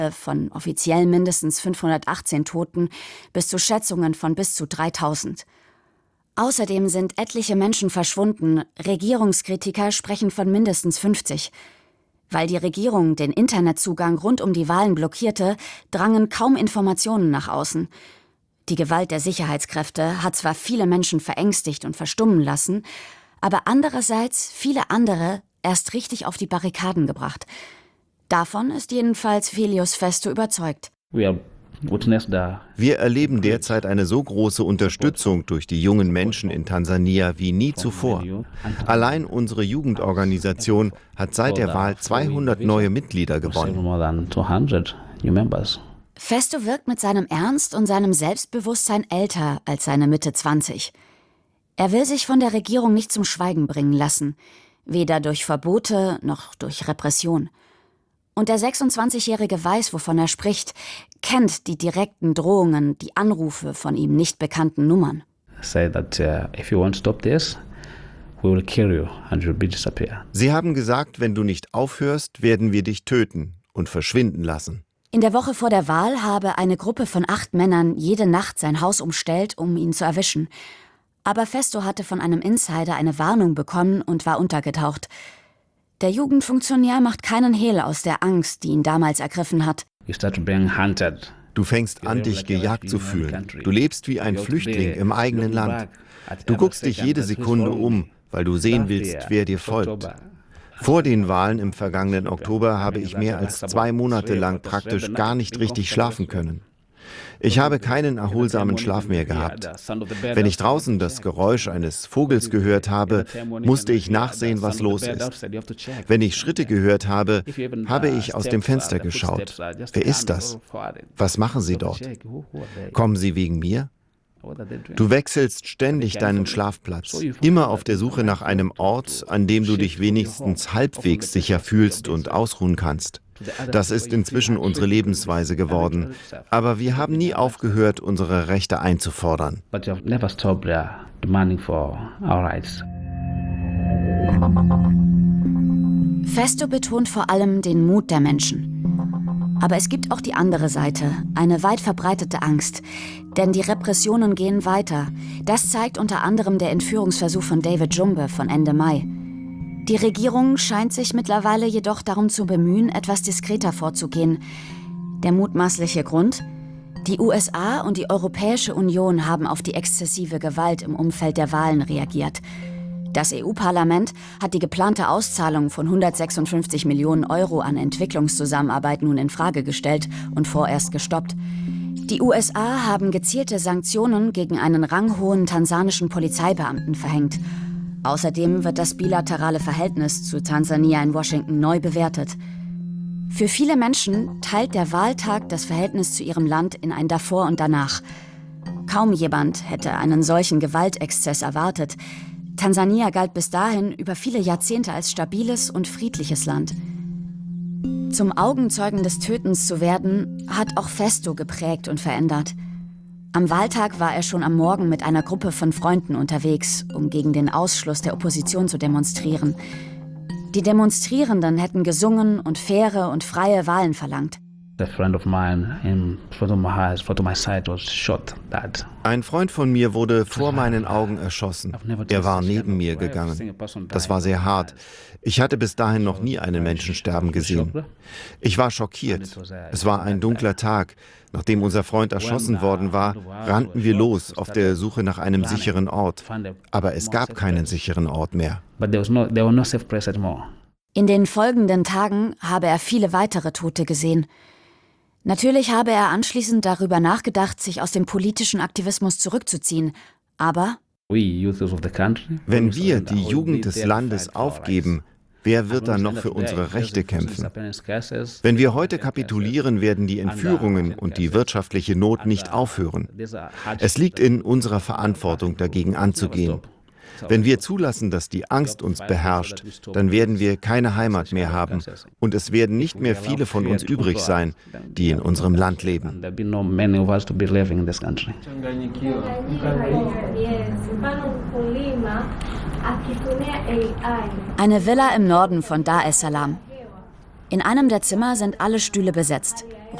von offiziell mindestens 518 Toten bis zu Schätzungen von bis zu 3000. Außerdem sind etliche Menschen verschwunden. Regierungskritiker sprechen von mindestens 50. Weil die Regierung den Internetzugang rund um die Wahlen blockierte, drangen kaum Informationen nach außen. Die Gewalt der Sicherheitskräfte hat zwar viele Menschen verängstigt und verstummen lassen, aber andererseits viele andere erst richtig auf die Barrikaden gebracht. Davon ist jedenfalls Felius Festo überzeugt. Wir erleben derzeit eine so große Unterstützung durch die jungen Menschen in Tansania wie nie zuvor. Allein unsere Jugendorganisation hat seit der Wahl 200 neue Mitglieder gewonnen. Festo wirkt mit seinem Ernst und seinem Selbstbewusstsein älter als seine Mitte 20. Er will sich von der Regierung nicht zum Schweigen bringen lassen, weder durch Verbote noch durch Repression. Und der 26-Jährige weiß, wovon er spricht, kennt die direkten Drohungen, die Anrufe von ihm nicht bekannten Nummern. Sie haben gesagt, wenn du nicht aufhörst, werden wir dich töten und verschwinden lassen. In der Woche vor der Wahl habe eine Gruppe von 8 Männern jede Nacht sein Haus umstellt, um ihn zu erwischen. Aber Festo hatte von einem Insider eine Warnung bekommen und war untergetaucht. Der Jugendfunktionär macht keinen Hehl aus der Angst, die ihn damals ergriffen hat. Du fängst an, dich gejagt zu fühlen. Du lebst wie ein Flüchtling im eigenen Land. Du guckst dich jede Sekunde um, weil du sehen willst, wer dir folgt. Vor den Wahlen im vergangenen Oktober habe ich mehr als 2 Monate lang praktisch gar nicht richtig schlafen können. Ich habe keinen erholsamen Schlaf mehr gehabt. Wenn ich draußen das Geräusch eines Vogels gehört habe, musste ich nachsehen, was los ist. Wenn ich Schritte gehört habe, habe ich aus dem Fenster geschaut. Wer ist das? Was machen sie dort? Kommen sie wegen mir? Du wechselst ständig deinen Schlafplatz, immer auf der Suche nach einem Ort, an dem du dich wenigstens halbwegs sicher fühlst und ausruhen kannst. Das ist inzwischen unsere Lebensweise geworden. Aber wir haben nie aufgehört, unsere Rechte einzufordern. Festo betont vor allem den Mut der Menschen. Aber es gibt auch die andere Seite, eine weit verbreitete Angst. Denn die Repressionen gehen weiter. Das zeigt unter anderem der Entführungsversuch von David Jumbe von Ende Mai. Die Regierung scheint sich mittlerweile jedoch darum zu bemühen, etwas diskreter vorzugehen. Der mutmaßliche Grund? Die USA und die Europäische Union haben auf die exzessive Gewalt im Umfeld der Wahlen reagiert. Das EU-Parlament hat die geplante Auszahlung von 156 Millionen Euro an Entwicklungszusammenarbeit nun in Frage gestellt und vorerst gestoppt. Die USA haben gezielte Sanktionen gegen einen ranghohen tansanischen Polizeibeamten verhängt. Außerdem wird das bilaterale Verhältnis zu Tansania in Washington neu bewertet. Für viele Menschen teilt der Wahltag das Verhältnis zu ihrem Land in ein Davor und Danach. Kaum jemand hätte einen solchen Gewaltexzess erwartet. Tansania galt bis dahin über viele Jahrzehnte als stabiles und friedliches Land. Zum Augenzeugen des Tötens zu werden, hat auch Festo geprägt und verändert. Am Wahltag war er schon am Morgen mit einer Gruppe von Freunden unterwegs, um gegen den Ausschluss der Opposition zu demonstrieren. Die Demonstrierenden hätten gesungen und faire und freie Wahlen verlangt. Ein Freund von mir wurde vor meinen Augen erschossen. Er war neben mir gegangen. Das war sehr hart. Ich hatte bis dahin noch nie einen Menschen sterben gesehen. Ich war schockiert. Es war ein dunkler Tag. Nachdem unser Freund erschossen worden war, rannten wir los auf der Suche nach einem sicheren Ort. Aber es gab keinen sicheren Ort mehr. In den folgenden Tagen habe er viele weitere Tote gesehen. Natürlich habe er anschließend darüber nachgedacht, sich aus dem politischen Aktivismus zurückzuziehen. Aber wenn wir die Jugend des Landes aufgeben, wer wird dann noch für unsere Rechte kämpfen? Wenn wir heute kapitulieren, werden die Entführungen und die wirtschaftliche Not nicht aufhören. Es liegt in unserer Verantwortung, dagegen anzugehen. Wenn wir zulassen, dass die Angst uns beherrscht, dann werden wir keine Heimat mehr haben und es werden nicht mehr viele von uns übrig sein, die in unserem Land leben. Eine Villa im Norden von Dar es Salaam. In einem der Zimmer sind alle Stühle besetzt.